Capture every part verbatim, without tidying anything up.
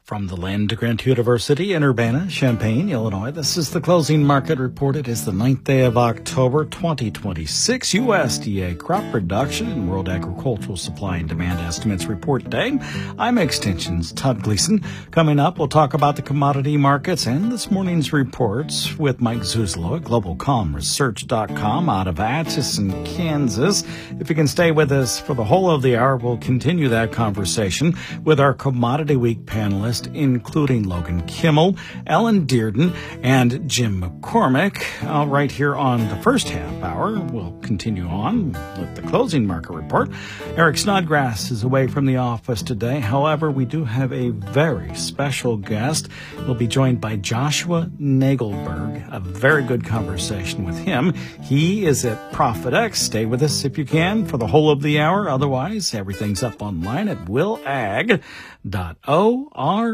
From the Land Grant University in Urbana-Champaign, Illinois, this is the closing market report. It is the ninth day of October, twenty twenty-six. U S D A crop production and World Agricultural Supply and Demand Estimates report day. I'm Extension's Todd Gleason. Coming up, we'll talk about the commodity markets and this morning's reports with Mike Zuzolo at global com research dot com out of Atchison, Kansas. If you can stay with us for the whole of the hour, we'll continue that conversation with our Commodity Week panelists, including Logan Kimmel, Ellen Dearden, and Jim McCormick. Uh, right here on the first half hour, we'll continue on with the closing market report. Eric Snodgrass is away from the office today. However, we do have a very special guest. We'll be joined by Joshua Nagelberg. A very good conversation with him. He is at ProfitX. Stay with us if you can for the whole of the hour. Otherwise, everything's up online at will ag dot org.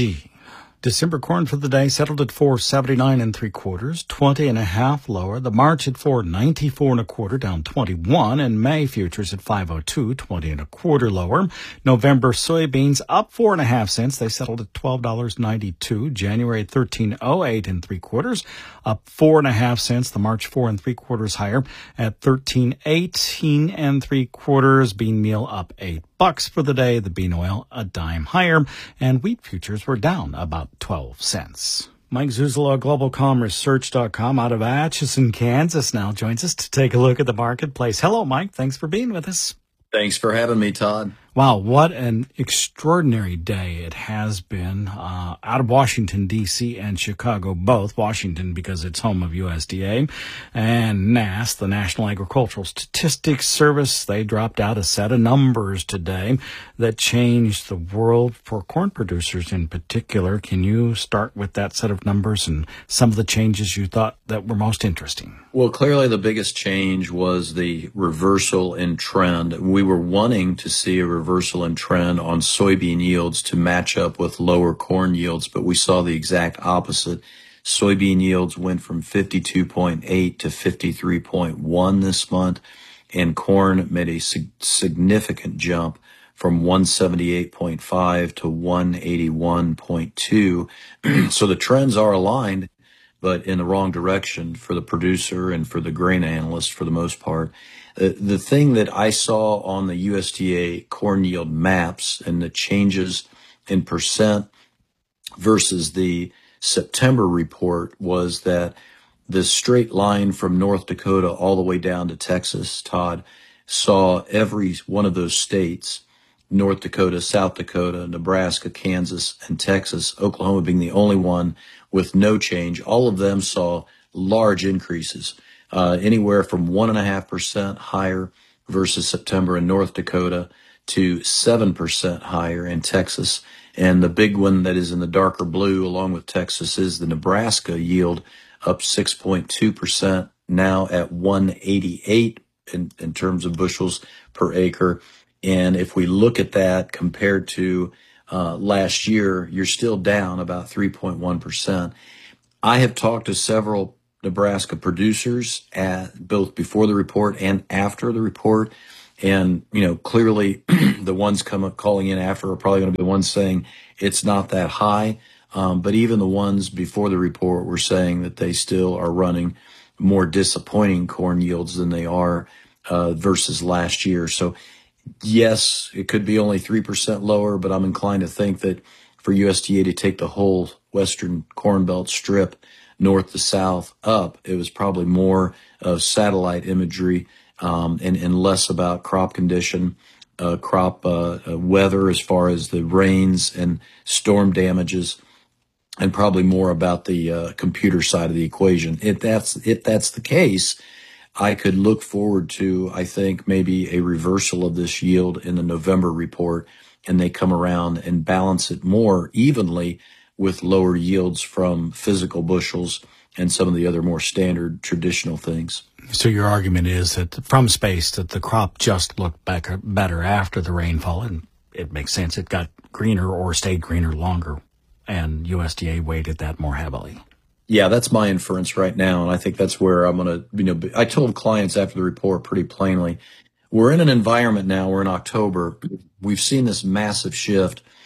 December corn for the day settled at four seventy-nine and three quarters, twenty and a half lower. The March at four ninety-four and a quarter, down twenty-one, and May futures at five oh two, twenty and a quarter lower. November soybeans up four and a half cents. They settled at twelve ninety-two. January at thirteen oh eight and three quarters, up four and a half cents. The March four and three quarters higher at thirteen eighteen and three quarters. Bean meal up eight bucks for the day. The bean oil a dime higher, and wheat futures were down about twelve cents. Mike Zuzolo, global com research dot com out of Atchison, Kansas, now joins us to take a look at the marketplace. Hello, Mike. Thanks for being with us. Thanks for having me, Todd. Wow, what an extraordinary day it has been uh, out of Washington, D C and Chicago, both. Washington because it's home of U S D A, and N A S, the National Agricultural Statistics Service. They dropped out a set of numbers today that changed the world for corn producers in particular. Can you start with that set of numbers and some of the changes you thought that were most interesting? Well, clearly the biggest change was the reversal in trend. We were wanting to see a reversal in trend on soybean yields to match up with lower corn yields, but we saw the exact opposite. Soybean yields went from fifty-two point eight to fifty-three point one this month, and corn made a sig- significant jump from one seventy-eight point five to one eighty-one point two. So the trends are aligned, but in the wrong direction for the producer and for the grain analyst for the most part. Uh, the thing that I saw on the U S D A corn yield maps and the changes in percent versus the September report was that the straight line from North Dakota all the way down to Texas, Todd, saw every one of those states, North Dakota, South Dakota, Nebraska, Kansas, and Texas, Oklahoma being the only one with no change. All of them saw large increases, uh, anywhere from one and a half percent higher versus September in North Dakota to seven percent higher in Texas. And the big one that is in the darker blue along with Texas is the Nebraska yield, up six point two percent, now at one eighty-eight in, in terms of bushels per acre. And if we look at that compared to uh, last year, you're still down about three point one percent. I have talked to several Nebraska producers at both before the report and after the report. And, you know, clearly the ones come up calling in after are probably going to be the ones saying it's not that high. Um, but even the ones before the report were saying that they still are running more disappointing corn yields than they are uh, versus last year. So yes, it could be only three percent lower, but I'm inclined to think that for U S D A to take the whole Western Corn Belt strip north to south up, it was probably more of satellite imagery um, and, and less about crop condition, uh, crop uh, uh, weather as far as the rains and storm damages, and probably more about the uh, computer side of the equation. If that's if that's the case, I could look forward to, I think, maybe a reversal of this yield in the November report, and they come around and balance it more evenly with lower yields from physical bushels and some of the other more standard traditional things. So your argument is that from space that the crop just looked back, better after the rainfall, and it makes sense. It got greener or stayed greener longer, and U S D A weighted that more heavily. Yeah, that's my inference right now, and I think that's where I'm going to, you know, I told clients after the report pretty plainly, we're in an environment now, we're in October, we've seen this massive shift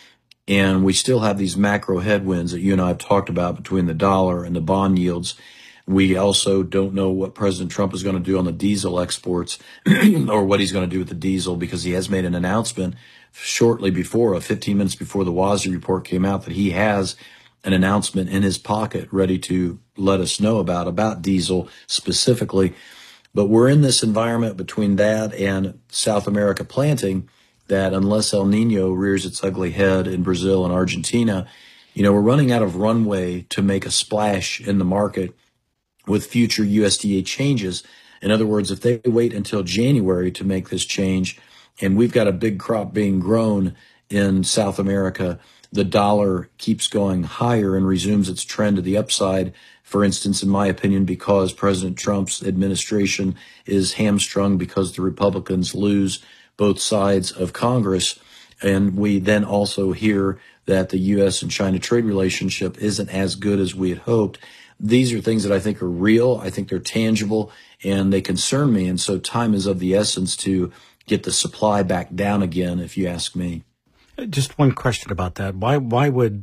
And we still have these macro headwinds that you and I have talked about between the dollar and the bond yields. We also don't know what President Trump is going to do on the diesel exports or what he's going to do with the diesel, because he has made an announcement shortly before, uh, fifteen minutes before the WASDE report came out, that he has an announcement in his pocket ready to let us know about, about diesel specifically. But we're in this environment between that and South America planting that unless El Nino rears its ugly head in Brazil and Argentina, you know, we're running out of runway to make a splash in the market with future U S D A changes. In other words, if they wait until January to make this change, and we've got a big crop being grown in South America, the dollar keeps going higher and resumes its trend to the upside. For instance, in my opinion, because President Trump's administration is hamstrung because the Republicans lose both sides of Congress. And we then also hear that the U S and China trade relationship isn't as good as we had hoped. These are things that I think are real. I think they're tangible and they concern me. And so time is of the essence to get the supply back down again, if you ask me. Just one question about that. Why, why would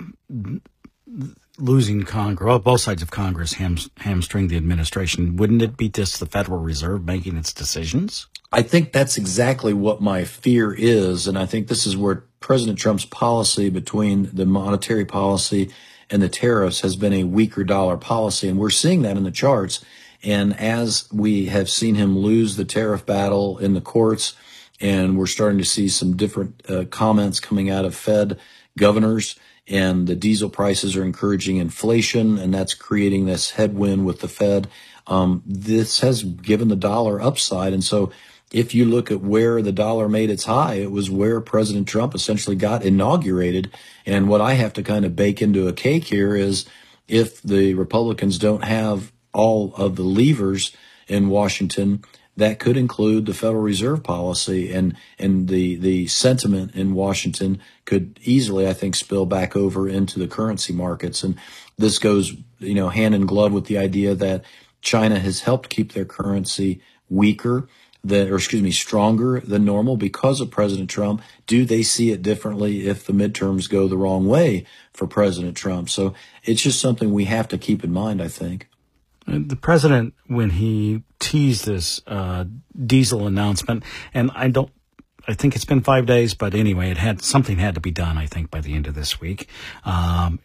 losing Congress, well, both sides of Congress ham, hamstring the administration? Wouldn't it be just the Federal Reserve making its decisions? I think that's exactly what my fear is. And I think this is where President Trump's policy between the monetary policy and the tariffs has been a weaker dollar policy. And we're seeing that in the charts. And as we have seen him lose the tariff battle in the courts, and we're starting to see some different uh, comments coming out of Fed governors, and the diesel prices are encouraging inflation, and that's creating this headwind with the Fed. Um, this has given the dollar upside. And so if you look at where the dollar made its high, it was where President Trump essentially got inaugurated. And what I have to kind of bake into a cake here is if the Republicans don't have all of the levers in Washington, that could include the Federal Reserve policy, and, and the, the sentiment in Washington could easily, I think, spill back over into the currency markets. And this goes, you know, hand in glove with the idea that China has helped keep their currency weaker, that, or excuse me, stronger than normal because of President Trump. Do they see it differently if the midterms go the wrong way for President Trump? So it's just something we have to keep in mind, I think. The president, when he teased this uh, diesel announcement, and I don't, I think it's been five days, but anyway, it had something had to be done, I think, by the end of this week, um,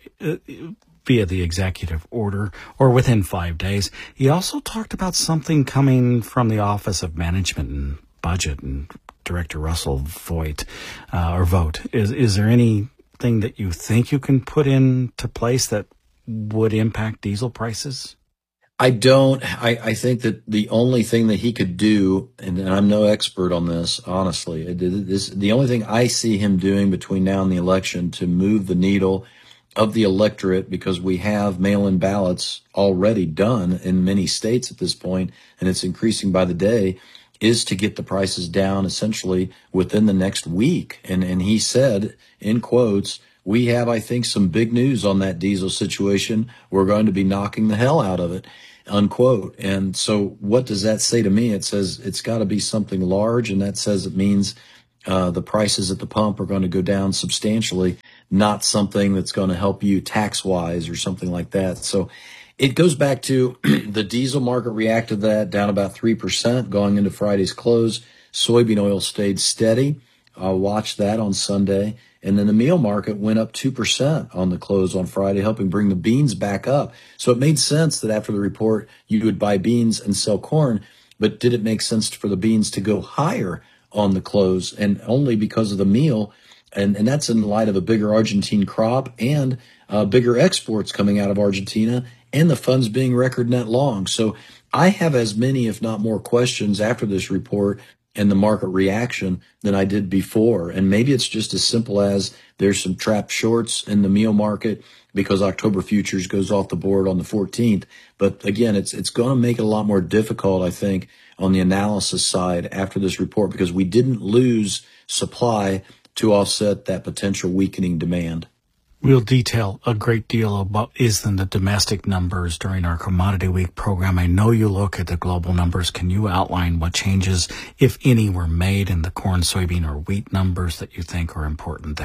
via the executive order or within five days. He also talked about something coming from the Office of Management and Budget and Director Russell Voigt, uh, or Vogt. Is, is there anything that you think you can put into place that would impact diesel prices? I don't. I, I think that the only thing that he could do, and, and I'm no expert on this, honestly, this, the only thing I see him doing between now and the election to move the needle of the electorate, because we have mail-in ballots already done in many states at this point, and it's increasing by the day, is to get the prices down essentially within the next week. And, and he said, in quotes, we have, I think, some big news on that diesel situation. We're going to be knocking the hell out of it, unquote. And so what does that say to me? It says it's got to be something large, and that says it means uh, the prices at the pump are going to go down substantially, not something that's going to help you tax-wise or something like that. So it goes back to the diesel market reacted to that, down about three percent going into Friday's close. Soybean oil stayed steady. I'll watch that on Sunday. And then the meal market went up two percent on the close on Friday, helping bring the beans back up. So it made sense that after the report, you would buy beans and sell corn. But did it make sense for the beans to go higher on the close? And only because of the meal. And, and that's in light of a bigger Argentine crop and uh, bigger exports coming out of Argentina and the funds being record net long. So I have as many, if not more, questions after this report and the market reaction than I did before. And maybe it's just as simple as there's some trapped shorts in the meal market because October futures goes off the board on the fourteenth. But again, it's it's going to make it a lot more difficult, I think, on the analysis side after this report, because we didn't lose supply to offset that potential weakening demand. We'll detail a great deal about is in the domestic numbers during our Commodity Week program. I know you look at the global numbers. Can you outline what changes, if any, were made in the corn, soybean, or wheat numbers that you think are important there?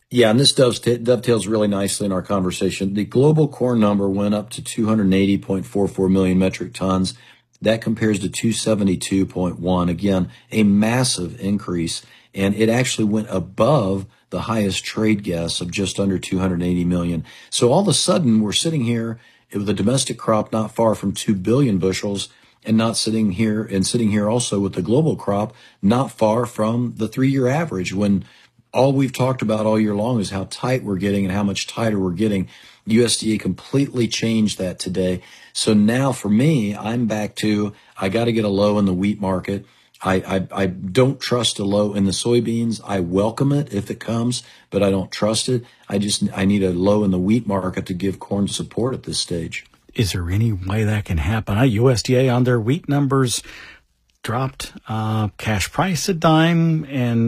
Yeah, and this dovetails really nicely in our conversation. The global corn number went up to two hundred eighty point four four million metric tons. That compares to two hundred seventy-two point one. Again, a massive increase. And it actually went above the highest trade guess of just under two hundred eighty million. So all of a sudden, we're sitting here with a domestic crop not far from two billion bushels, and not sitting here and sitting here also with the global crop not far from the three-year average, when all we've talked about all year long is how tight we're getting and how much tighter we're getting. U S D A completely changed that today. So now for me, I'm back to, I got to get a low in the wheat market. I, I, I don't trust a low in the soybeans. I welcome it if it comes, but I don't trust it. I just, I need a low in the wheat market to give corn support at this stage. Is there any way that can happen? U S D A on their wheat numbers dropped uh, cash price a dime,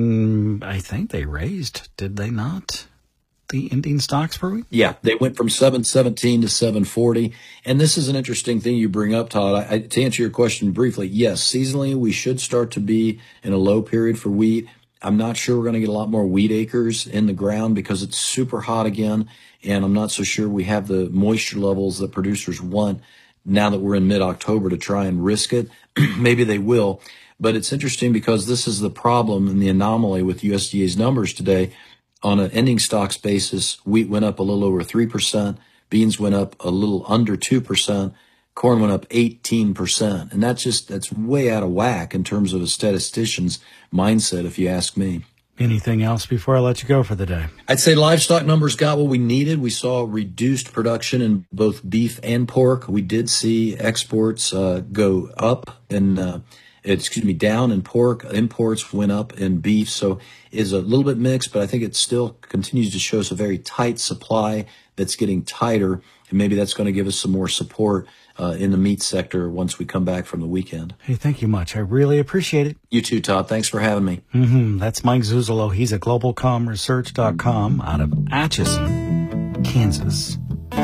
and I think they raised, did they not, the ending stocks per week? Yeah, they went from seven seventeen to seven forty. And this is an interesting thing you bring up, Todd. I, I, to answer your question briefly, yes, seasonally we should start to be in a low period for wheat. I'm not sure we're going to get a lot more wheat acres in the ground because it's super hot again, and I'm not so sure we have the moisture levels that producers want now that we're in mid-October to try and risk it. Maybe they will. But it's interesting because this is the problem and the anomaly with U S D A's numbers today. On an ending stocks basis, wheat went up a little over three percent, beans went up a little under two percent, corn went up eighteen percent. And that's just, that's way out of whack in terms of a statistician's mindset, if you ask me. Anything else before I let you go for the day? I'd say livestock numbers got what we needed. We saw reduced production in both beef and pork. We did see exports uh, go up and, uh, excuse me, down in pork. Imports went up in beef. So it's a little bit mixed, but I think it still continues to show us a very tight supply that's getting tighter. And maybe that's going to give us some more support uh, in the meat sector once we come back from the weekend. Hey, thank you much. I really appreciate it. You too, Todd. Thanks for having me. Mm-hmm. That's Mike Zuzolo. He's at global com research dot com out of Atchison, Kansas.